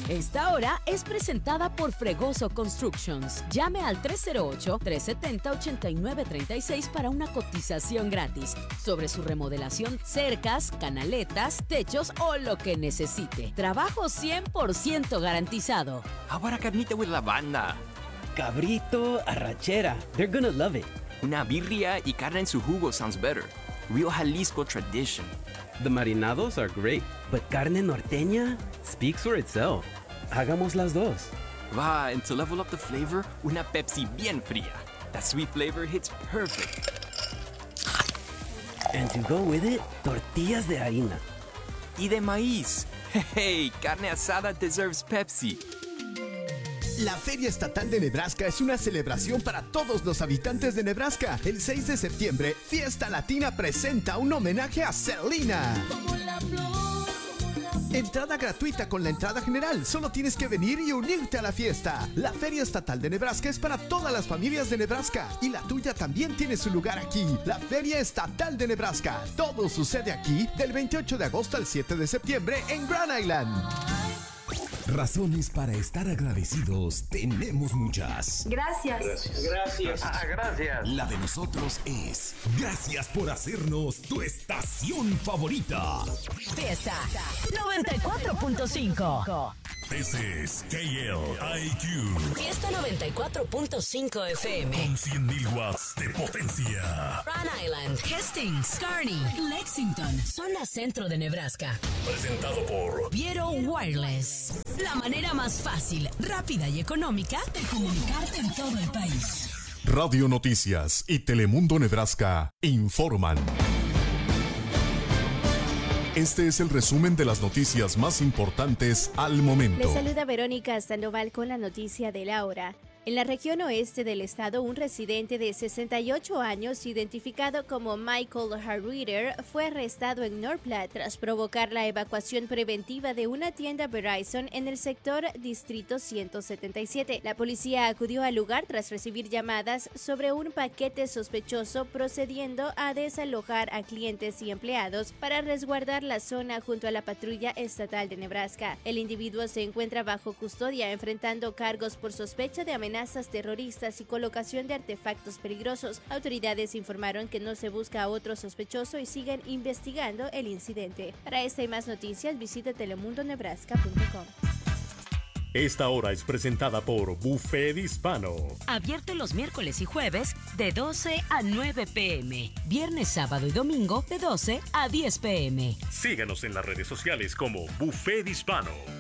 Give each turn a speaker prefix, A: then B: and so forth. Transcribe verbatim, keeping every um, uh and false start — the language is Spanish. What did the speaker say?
A: Esta hora es presentada por Fregoso Constructions. Llame al tres cero ocho, tres siete cero, ocho nueve tres seis para una cotización gratis sobre su remodelación, cercas, canaletas, techos o lo que necesite. Trabajo cien por ciento garantizado.
B: How about a carnita with lavanda?
C: Cabrito, arrachera. They're gonna love it.
B: Una birria y carne en su jugo sounds better. Real Jalisco tradition.
C: The marinados are great, but carne norteña speaks for itself. Hagamos las dos.
B: Va, and to level up the flavor, una Pepsi bien fría. That sweet flavor hits perfect.
C: And to go with it, tortillas de harina.
B: Y de maíz. Hey, carne asada deserves Pepsi.
D: La Feria Estatal de Nebraska es una celebración para todos los habitantes de Nebraska. El seis de septiembre, Fiesta Latina presenta un homenaje a Selena. Entrada gratuita con la entrada general. Solo tienes que venir y unirte a la fiesta. La Feria Estatal de Nebraska es para todas las familias de Nebraska. Y la tuya también tiene su lugar aquí. La Feria Estatal de Nebraska. Todo sucede aquí del veintiocho de agosto al siete de septiembre en Grand Island.
E: Razones para estar agradecidos tenemos muchas.
F: Gracias.
G: Gracias. Gracias.
E: Ah, gracias. La de nosotros es gracias por hacernos tu estación favorita.
A: Fiesta noventa y cuatro punto cinco.
E: This is K L I Q.
A: Fiesta noventa y cuatro punto cinco F M.
E: Con cien mil watts de potencia.
A: Grand Island, Hastings, Kearney, Lexington, zona centro de Nebraska.
E: Presentado por
A: Viero Wireless. La manera más fácil, rápida y económica de comunicarte en todo el país.
E: Radio Noticias y Telemundo Nebraska informan. Este es el resumen de las noticias más importantes al momento.
H: Les saluda Verónica Sandoval con la noticia de la hora. En la región oeste del estado, un residente de sesenta y ocho años, identificado como Michael Harrider, fue arrestado en North Platte tras provocar la evacuación preventiva de una tienda Verizon en el sector Distrito ciento setenta y siete. La policía acudió al lugar tras recibir llamadas sobre un paquete sospechoso, procediendo a desalojar a clientes y empleados para resguardar la zona junto a la patrulla estatal de Nebraska. El individuo se encuentra bajo custodia, enfrentando cargos por sospecha de amenaza amenazas terroristas y colocación de artefactos peligrosos. Autoridades informaron que no se busca a otro sospechoso y siguen investigando el incidente. Para esta y más noticias, visite telemundo nebraska punto com.
I: Esta hora es presentada por Buffet Hispano.
A: Abierto los miércoles y jueves de doce a nueve pm. Viernes, sábado y domingo de doce a diez pm.
I: Síganos en las redes sociales como Buffet Hispano.